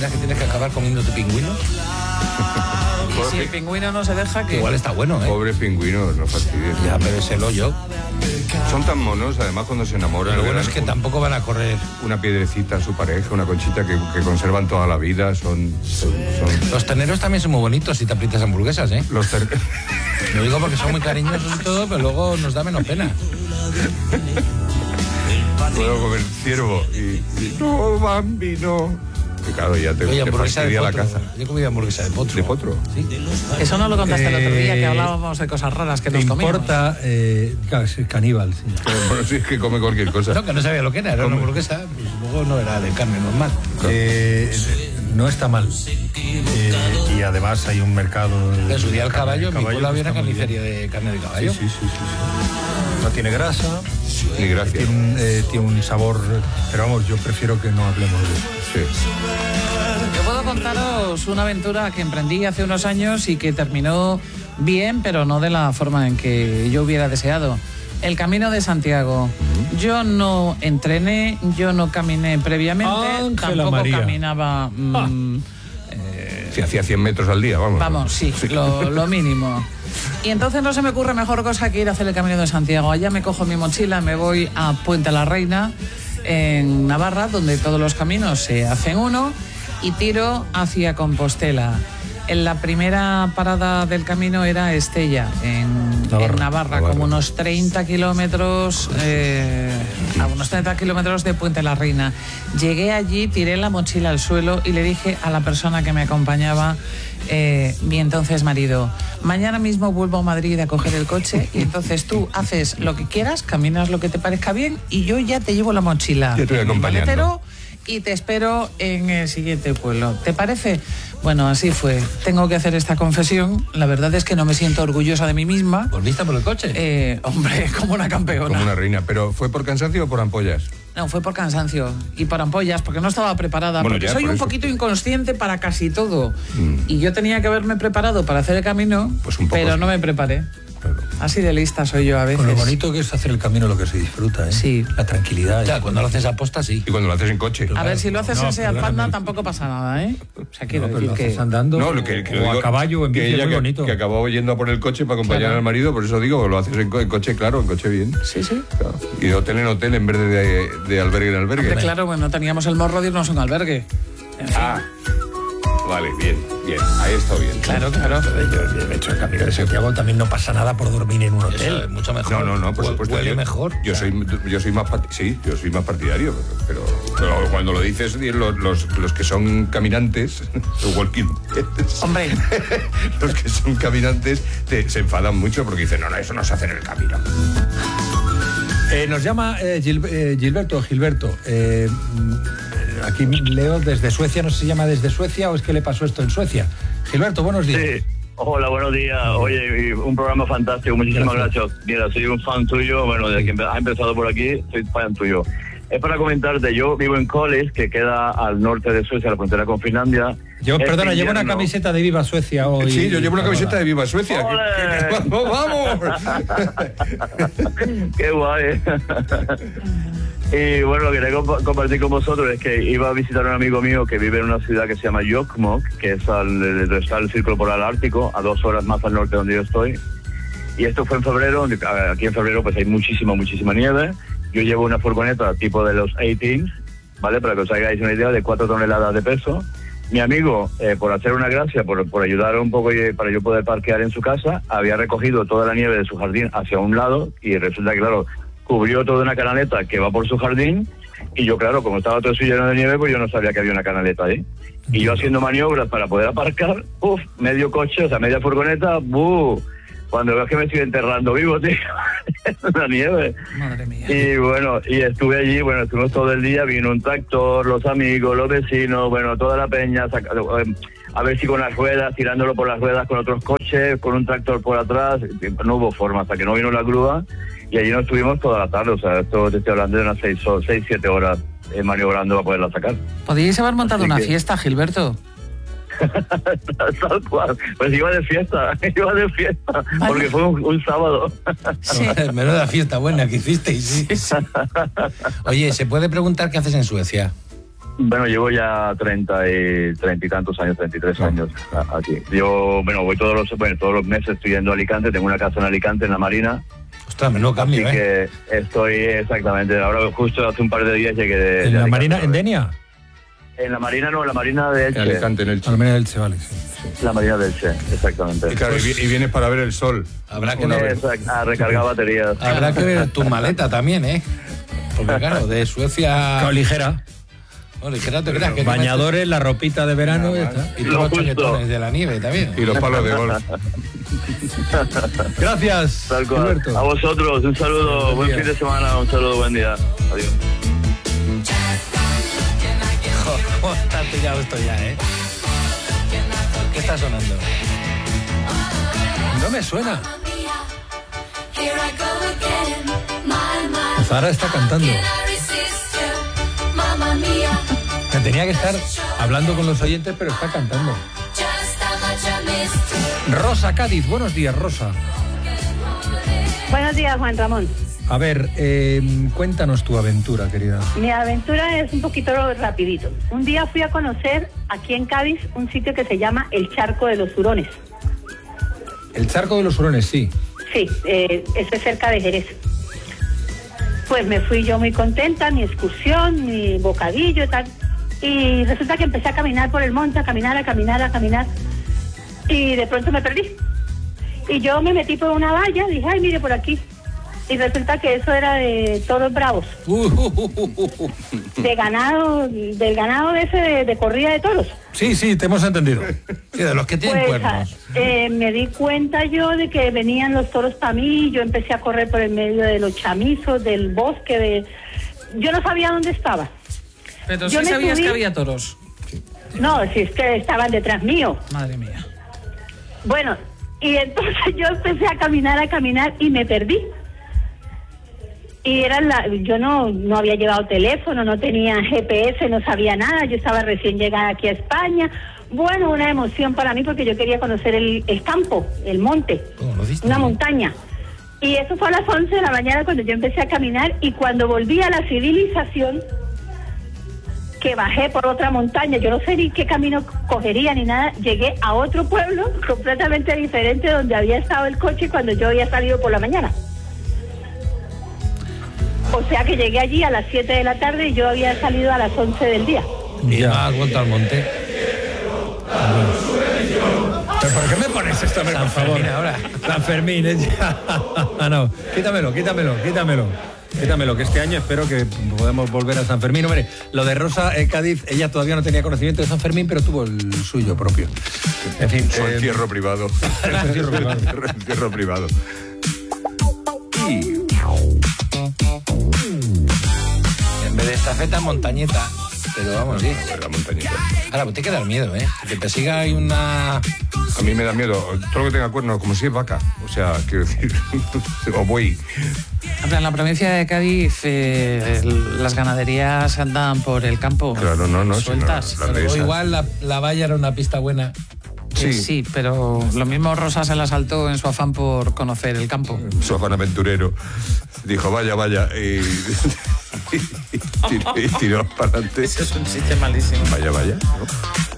imaginas que tienes que acabar comiéndote pingüinos? Y si el pingüino no se deja, que igual está bueno, ¿eh? Pobre pingüino, no fastidies. Ya, bébeselo yo. Son tan monos, además, cuando se enamoran. Lo bueno es que tampoco van a correr. Una piedrecita a su pareja, una conchita que conservan toda la vida. Son... Los terneros también son muy bonitos si te aprietas hamburguesas, ¿eh? Lo digo porque son muy cariñosos y todo, pero luego nos da menos pena. Puedo comer ciervo y no, Bambi, no. Que claro, ya te fastidia la caza. Yo he comido hamburguesa de potro. ¿De potro? Sí. Eso no lo contaste el otro día, que hablábamos de cosas raras que nos comíamos. importa, claro, es caníbal, sí. Bueno, sí, es que come cualquier cosa. No, que no sabía lo que era una hamburguesa, pues luego no era de carne normal. No está mal. Y además hay un mercado... En su día el caballo, en mi pueblo había una carnicería de carne de caballo. Sí. No tiene grasa. Ni gracia. Tiene un sabor... Pero vamos, yo prefiero que no hablemos de eso. Sí. Yo puedo contaros una aventura que emprendí hace unos años y que terminó bien, pero no de la forma en que yo hubiera deseado. El Camino de Santiago. Yo no entrené, yo no caminé previamente, Ángela tampoco María. caminaba... Si hacía 100 metros al día, vamos. Vamos, sí. Lo mínimo. Y entonces no se me ocurre mejor cosa que ir a hacer el Camino de Santiago. Allá me cojo mi mochila, me voy a Puente la Reina, en Navarra, donde todos los caminos se hacen uno, y tiro hacia Compostela. En la primera parada del camino era Estella, en Navarra, como unos 30 kilómetros, a unos 30 kilómetros de Puente la Reina. Llegué allí, tiré la mochila al suelo y le dije a la persona que me acompañaba, mi entonces marido, mañana mismo vuelvo a Madrid a coger el coche y entonces tú haces lo que quieras, caminas lo que te parezca bien y yo ya te llevo la mochila. Yo te voy acompañando. Maletero, y te espero en el siguiente pueblo. ¿Te parece? Bueno, así fue. Tengo que hacer esta confesión. La verdad es que no me siento orgullosa de mí misma. ¿Volviste por el coche? Hombre, como una campeona. Como una reina. ¿Pero fue por cansancio o por ampollas? No, fue por cansancio y por ampollas, porque no estaba preparada. Bueno, porque ya, soy por un eso. poquito inconsciente para casi todo. Y yo tenía que haberme preparado para hacer el camino, Pues un poco pero sí. no me preparé. Claro. Así de lista soy yo a veces. Con lo bonito que es hacer el camino, lo que se disfruta, ¿eh? Sí. La tranquilidad. Ya, cuando lo haces a posta, sí. Y cuando lo haces en coche. A ver, si lo haces No, en Seat Panda perdóname. tampoco pasa nada, ¿eh? O sea, quiero Pero decir lo que... haces andando No, o digo, a caballo o en bici, que ella es muy que, bonito. que acabó yendo a por el coche para acompañar Claro. al marido, por eso digo, lo haces en coche, claro, en coche bien. Sí, sí. Claro. Y de hotel en hotel en vez de albergue en albergue. Hombre, claro, bueno, teníamos el morro de irnos a un albergue. En fin. Ah, vale, bien. Ahí está bien. Claro. Yo he hecho el camino de Santiago, también no pasa nada por dormir en un Eso hotel. es mucho mejor. No, por supuesto. Huele mejor. Yo soy más partidario, pero cuando lo dices los que son caminantes, los walking dead, Hombre, los que son caminantes se enfadan mucho porque dicen, no, eso no se hace en el camino. Nos llama Gilberto. Aquí leo desde Suecia, no sé si se llama desde Suecia o es que le pasó esto en Suecia. Gilberto, buenos días. Sí, hola, buenos días. Oye, un programa fantástico, muchísimas gracias. Mira, soy un fan tuyo, bueno, desde que ha empezado por aquí, soy fan tuyo. Es para comentarte, yo vivo en Koles, que queda al norte de Suecia, a la frontera con Finlandia. Llevo una invierno. camiseta de Viva Suecia hoy. Sí, yo llevo una camiseta de Viva Suecia. ¡Ole! ¡Vamos! ¡Qué guay! Y bueno, lo que quería compartir con vosotros es que iba a visitar a un amigo mío que vive en una ciudad que se llama Jokkmokk, que es está el Círculo Polar Ártico, a 2 horas más al norte donde yo estoy. Y esto fue en febrero, aquí en febrero pues hay muchísima nieve. Yo llevo una furgoneta tipo de los A-Teams, ¿vale? Para que os hagáis una idea, de 4 toneladas de peso. Mi amigo, por hacer una gracia, por ayudar un poco para yo poder parquear en su casa, había recogido toda la nieve de su jardín hacia un lado y resulta que, claro, cubrió toda una canaleta que va por su jardín y yo, claro, como estaba todo eso lleno de nieve, pues yo no sabía que había una canaleta ahí. Y yo haciendo maniobras para poder aparcar, medio coche, o sea, media furgoneta, cuando veo que me estoy enterrando vivo, tío, en la nieve. madre mía. Y bueno, y estuve allí, estuvimos todo el día, vino un tractor, los amigos, los vecinos, toda la peña, a ver si con las ruedas, tirándolo por las ruedas con otros coches, con un tractor por atrás, no hubo forma, hasta que no vino la grúa, y allí nos estuvimos toda la tarde, o sea, esto te estoy hablando de unas 6-7 horas maniobrando para poderla sacar. ¿Podríais haber montado Así una que- fiesta, Gilberto? Tal cual, pues iba de fiesta, porque fue un sábado. Sí. Menuda fiesta buena que hicisteis, sí. Oye, ¿se puede preguntar qué haces en Suecia? Bueno, llevo ya 30 y tantos años, 33 años aquí. Yo, voy todos los meses, estoy yendo a Alicante, tengo una casa en Alicante, en la Marina. Ostras, menudo cambio, así que estoy exactamente, ahora justo hace un par de días llegué de... ¿En la Alicante, Marina, en Denia? En la Marina no, en la Marina de Elche. En Alicante, en Elche. La Marina de Elche, vale, sí. La Marina de Elche, exactamente. Y claro, y vienes para ver el sol. Habrá que a recargar baterías. Habrá que ver tu maleta también, ¿eh? Porque claro, de Suecia... Claro, ligera. No, ligera te creas. Que Bañadores, la ropita de verano y ya está. Y los chaquetones de la nieve también. Y los palos de golf. Gracias, Tal cual. Gilberto. A vosotros, un saludo, buen fin de semana, un saludo, buen día. Adiós. ¿Cómo está pillado esto ya, eh? ¿Qué está sonando? No me suena. Zara está cantando. Que tenía que estar hablando con los oyentes, pero está cantando. Rosa Cádiz, buenos días, Rosa. Buenos días, Juan Ramón. A ver, cuéntanos tu aventura, querida. Mi aventura es un poquito rapidito. Un día fui a conocer aquí en Cádiz un sitio que se llama el Charco de los Hurones. El Charco de los Hurones, sí. Sí, eso es cerca de Jerez. Pues me fui yo muy contenta, mi excursión, mi bocadillo y tal. Y resulta que empecé a caminar por el monte, a caminar. Y de pronto me perdí. Y yo me metí por una valla, dije, ay, mire por aquí. Y resulta que eso era de toros bravos. De ganado, del ganado ese de corrida de toros. Sí, te hemos entendido. Sí, de los que tienen cuernos. Me di cuenta yo de que venían los toros para mí, yo empecé a correr por el medio de los chamizos, del bosque, yo no sabía dónde estaba. Pero yo sí sabías subí... que había toros. No, si es que estaban detrás mío. Madre mía. Bueno, y entonces yo empecé a caminar y me perdí. Y yo no había llevado teléfono, no tenía GPS, no sabía nada, yo estaba recién llegada aquí a España. Bueno, una emoción para mí porque yo quería conocer el campo, el monte, una montaña. Y eso fue a las 11 de la mañana cuando yo empecé a caminar, y cuando volví a la civilización, que bajé por otra montaña, yo no sé ni qué camino cogería ni nada, llegué a otro pueblo completamente diferente donde había estado el coche cuando yo había salido por la mañana. O sea que llegué allí a las 7 de la tarde y yo había salido a las 11 del día. Y ya has vuelto al monte. ¿Pero por qué me pones esto, por favor? Ahora. San Fermín, ya. No, quítamelo, que este año espero que podamos volver a San Fermín. Hombre, lo de Rosa Cádiz, ella todavía no tenía conocimiento de San Fermín, pero tuvo el suyo propio. En fin. Su encierro privado. Encierro privado. Y... En vez de estafeta, montañeta. Pero vamos, sí. La montañita. Ahora, pues te queda el miedo, ¿eh? Que te siga ahí una... A mí me da miedo todo lo que tenga cuernos, como si es vaca. O sea, quiero decir, o buey. En la provincia de Cádiz las ganaderías andan por el campo. Claro, no. Sueltas. O igual la valla era una pista buena. Sí, pero lo mismo Rosa se la saltó en su afán por conocer el campo. Su afán aventurero. Dijo, vaya, y tiró para adelante. Ese es un chiste malísimo. Vaya, ¿no?